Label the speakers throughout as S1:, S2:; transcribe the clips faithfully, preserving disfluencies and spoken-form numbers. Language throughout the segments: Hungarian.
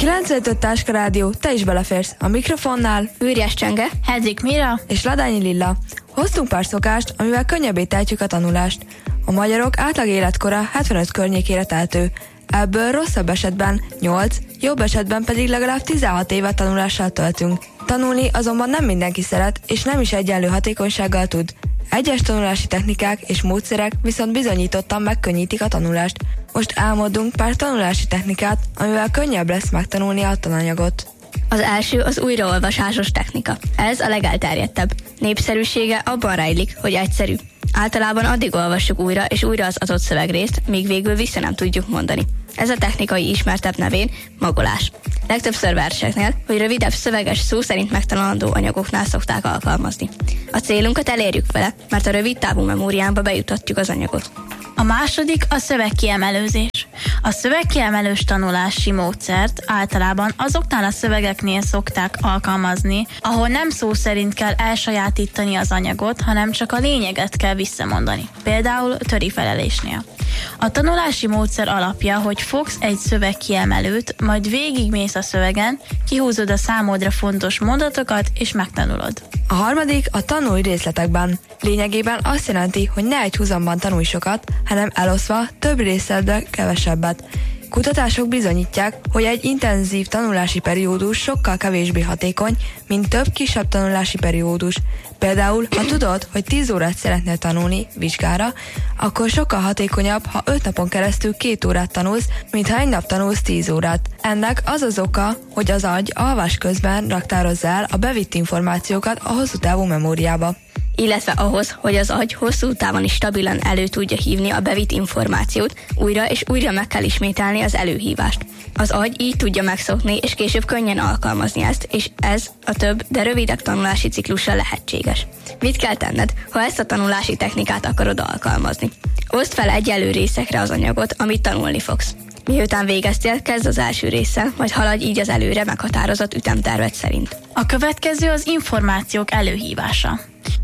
S1: kilencvenöt Táska Rádió, te is beleférsz. A mikrofonnál
S2: Ürjes Csenge,
S3: Hedvig Mira
S1: és Ladányi Lilla. Hoztunk pár szokást, amivel könnyebbé tehetjük a tanulást. A magyarok átlag életkora hetvenöt környékére tehető. Ebből rosszabb esetben nyolc, jobb esetben pedig legalább tizenhat évet tanulással töltünk. Tanulni azonban nem mindenki szeret, és nem is egyenlő hatékonysággal tud. Egyes tanulási technikák és módszerek viszont bizonyítottan megkönnyítik a tanulást. Most álmodunk pár tanulási technikát, amivel könnyebb lesz megtanulni a tananyagot.
S2: Az első az újraolvasásos technika. Ez a legelterjedtebb. Népszerűsége abban rejlik, hogy egyszerű. Általában addig olvassuk újra és újra az adott szövegrészt, míg végül vissza nem tudjuk mondani. Ez a technikai ismertebb nevén magolás. Legtöbbször verseknél, hogy rövidebb szöveges szó szerint megtanulandó anyagoknál szokták alkalmazni. A célunkat elérjük vele, mert a rövid távú memóriámba bejutatjuk az anyagot.
S3: A második a szövegkiemelőzés. A szövegkiemelős tanulási módszert általában azoknál a szövegeknél szokták alkalmazni, ahol nem szó szerint kell elsajátítani az anyagot, hanem csak a lényeget kell visszamondani. Például töri felelésnél. A tanulási módszer alapja, hogy fogsz egy szövegkiemelőt, majd végigmész a szövegen, kihúzod a számodra fontos mondatokat és megtanulod.
S1: A harmadik a tanulj részletekben. Lényegében azt jelenti, hogy ne egy húzamban tanulj sokat, hanem eloszva több részletbe kevesebbet. Kutatások bizonyítják, hogy egy intenzív tanulási periódus sokkal kevésbé hatékony, mint több kisebb tanulási periódus. Például, ha tudod, hogy tíz órát szeretnél tanulni vizsgára, akkor sokkal hatékonyabb, ha öt napon keresztül két órát tanulsz, mint ha egy nap tanulsz tíz órát. Ennek az az oka, hogy az agy alvás közben raktározza el a bevitt információkat a hosszú távú memóriába.
S2: Illetve ahhoz, hogy az agy hosszú távon is stabilan elő tudja hívni a bevitt információt, újra és újra meg kell ismételni az előhívást. Az agy így tudja megszokni, és később könnyen alkalmazni ezt, és ez a több, de rövidebb tanulási ciklusra lehetséges. Mit kell tenned, ha ezt a tanulási technikát akarod alkalmazni? Oszd fel egyenlő részekre az anyagot, amit tanulni fogsz. Miután végeztél, kezd az első résszel, majd haladj így az előre meghatározott ütemtervet szerint.
S3: A következő az információk előhívása.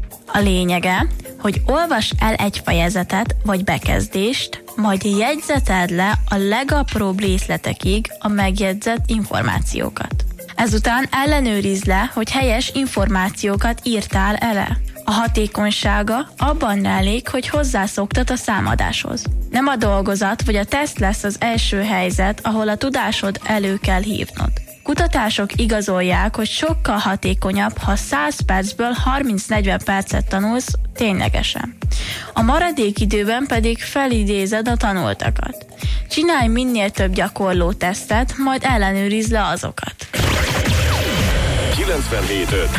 S3: A lényege, hogy olvasd el egy fejezetet vagy bekezdést, majd jegyzeted le a legapróbb részletekig a megjegyzett információkat. Ezután ellenőrizd le, hogy helyes információkat írtál ele. A hatékonysága abban rejlik, hogy hozzászoktad a számadáshoz. Nem a dolgozat vagy a teszt lesz az első helyzet, ahol a tudásod elő kell hívnod. Kutatások igazolják, hogy sokkal hatékonyabb, ha száz percből harminc-negyven percet tanulsz ténylegesen. A maradék időben pedig felidézed a tanultakat. Csinálj minél több gyakorló tesztet, majd ellenőrizd le azokat.
S4: kilencvenhét